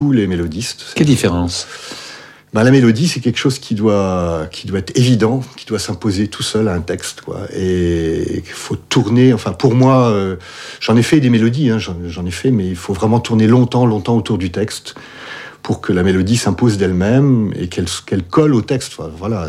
les mélodistes. Quelle différence ? La mélodie, c'est quelque chose qui doit être évident, qui doit s'imposer tout seul à un texte, quoi. Et il faut tourner. Enfin, pour moi, j'en ai fait des mélodies, hein, j'en ai fait, mais il faut vraiment tourner longtemps autour du texte pour que la mélodie s'impose d'elle-même et qu'elle colle au texte. Enfin, voilà.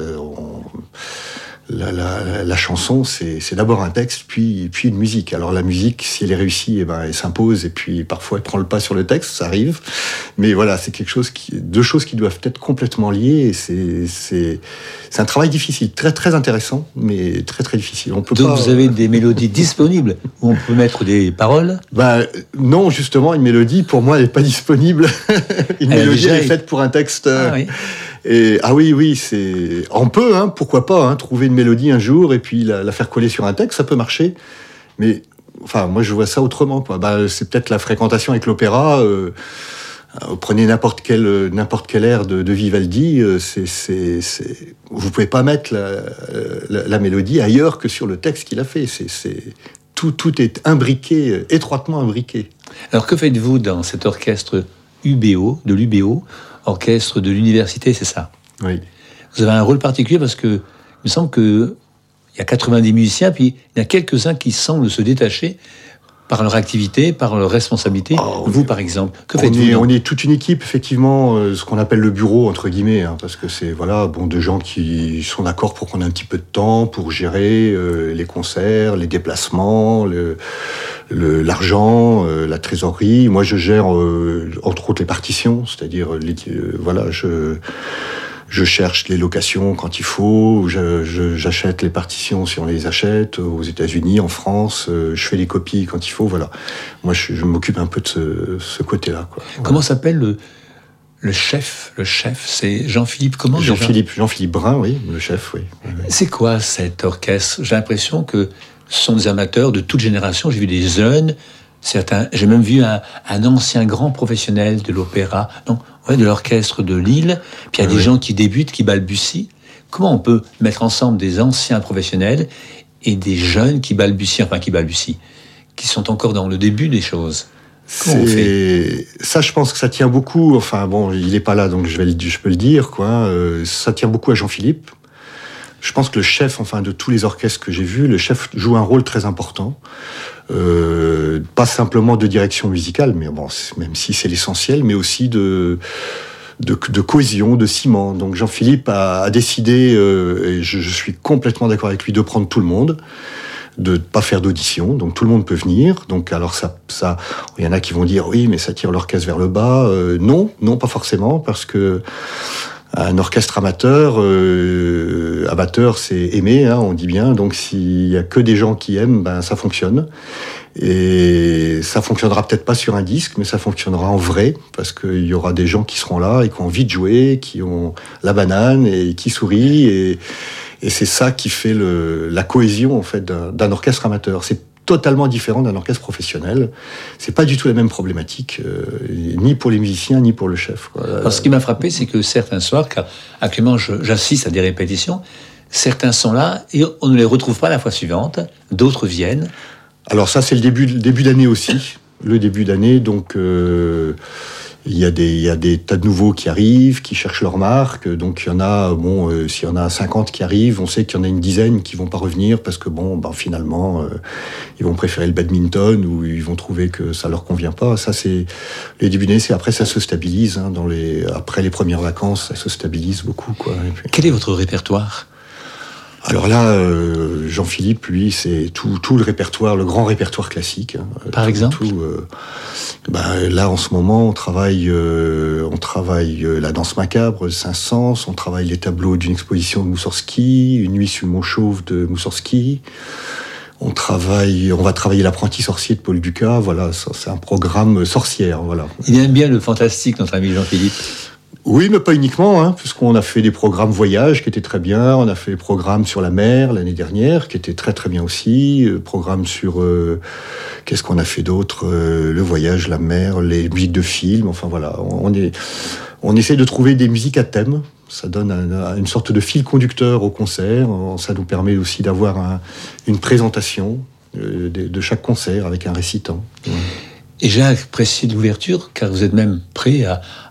La chanson, c'est d'abord un texte, puis une musique. Alors la musique, si elle est réussie, elle s'impose, et puis parfois elle prend le pas sur le texte, ça arrive. Mais voilà, c'est deux choses qui doivent être complètement liées. Et c'est un travail difficile, très très intéressant, mais très très difficile. Donc vous avez des mélodies disponibles où on peut mettre des paroles ? Non, justement, une mélodie pour moi elle n'est pas disponible. Une mélodie elle est faite pour un texte. Oui. Et oui, on peut, pourquoi pas, trouver une mélodie un jour et puis la faire coller sur un texte, ça peut marcher. Mais enfin, moi je vois ça autrement, quoi. C'est peut-être la fréquentation avec l'opéra. Prenez n'importe quel air de Vivaldi, vous pouvez pas mettre la mélodie ailleurs que sur le texte qu'il a fait. Tout est imbriqué, étroitement imbriqué. Alors que faites-vous dans cet orchestre de l'UBO, orchestre de l'université, c'est ça ? Oui. Vous avez un rôle particulier parce que il me semble qu'il y a 90 musiciens, puis il y en a quelques-uns qui semblent se détacher par leur activité, par leur responsabilité. Vous, par exemple, que faites-vous ? On est toute une équipe, effectivement, ce qu'on appelle le bureau, entre guillemets, parce que c'est des gens qui sont d'accord pour prendre un petit peu de temps, pour gérer les concerts, les déplacements, l'argent, la trésorerie. Moi, je gère, entre autres, les partitions, c'est-à-dire, je cherche les locations quand il faut, j'achète les partitions si on les achète, aux États-Unis, en France, je fais les copies quand il faut, voilà. Moi, je m'occupe un peu de ce côté-là, quoi. Voilà. Comment s'appelle le chef, c'est Jean-Philippe, comment Jean-Philippe Brun, oui, le chef, oui. C'est quoi cet orchestre ? J'ai l'impression que ce sont des amateurs de toute génération, j'ai vu des jeunes, certains, j'ai même vu un ancien grand professionnel de l'opéra, de l'orchestre de Lille, puis il y a des gens qui débutent, qui balbutient. Comment on peut mettre ensemble des anciens professionnels et des jeunes qui balbutient, qui sont encore dans le début des choses ? Comment on fait ? Ça, je pense que ça tient beaucoup, il n'est pas là, donc je peux le dire, quoi. Ça tient beaucoup à Jean-Philippe. Je pense que le chef, de tous les orchestres que j'ai vus, le chef joue un rôle très important. Pas simplement de direction musicale, mais même si c'est l'essentiel, mais aussi de cohésion, de ciment. Donc Jean-Philippe a décidé, et je suis complètement d'accord avec lui, de prendre tout le monde, de ne pas faire d'audition, donc tout le monde peut venir. Donc alors ça, il y en a qui vont dire oui, mais ça tire l'orchestre vers le bas. Non, pas forcément, parce que un orchestre amateur, c'est aimer, on dit bien. Donc s'il y a que des gens qui aiment, ça fonctionne. Et ça fonctionnera peut-être pas sur un disque, mais ça fonctionnera en vrai, parce qu'il y aura des gens qui seront là et qui ont envie de jouer, qui ont la banane et qui sourient. Et c'est ça qui fait la cohésion, en fait, d'un orchestre amateur. C'est totalement différent d'un orchestre professionnel. C'est pas du tout la même problématique, ni pour les musiciens, ni pour le chef, quoi. Alors, ce qui m'a frappé, c'est que certains soirs, car actuellement j'assiste à des répétitions, certains sont là et on ne les retrouve pas la fois suivante, d'autres viennent. Alors ça, c'est le début d'année aussi. Le début d'année, donc il y a des tas de nouveaux qui arrivent, qui cherchent leur marque. Donc il y en a, s'il y en a 50 qui arrivent, on sait qu'il y en a une dizaine qui vont pas revenir parce que finalement, ils vont préférer le badminton ou ils vont trouver que ça leur convient pas. Ça, c'est les débuts d'année. Après, ça se stabilise. Après les premières vacances, ça se stabilise beaucoup, quoi. Et puis... Quel est votre répertoire ? Alors là, Jean-Philippe, lui, c'est tout le répertoire, le grand répertoire classique. Par exemple ? Là, en ce moment, on travaille la danse macabre de Saint-Saëns, on travaille les tableaux d'une exposition de Moussorgsky, Une nuit sur le Mont Chauve de Moussorgsky. On va travailler L'apprenti sorcier de Paul Dukas. Voilà, ça, c'est un programme sorcière. Voilà. Il aime bien le fantastique, notre ami Jean-Philippe. Oui, mais pas uniquement, puisqu'on a fait des programmes voyage qui étaient très bien. On a fait des programmes sur la mer l'année dernière, qui étaient très très bien aussi. Programmes sur qu'est-ce qu'on a fait d'autre, le voyage, la mer, les musiques de films. Enfin voilà, on essaie de trouver des musiques à thème. Ça donne une sorte de fil conducteur au concert. Ça nous permet aussi d'avoir une présentation de chaque concert avec un récitant. Ouais. Et j'ai apprécié l'ouverture, car vous êtes même prêt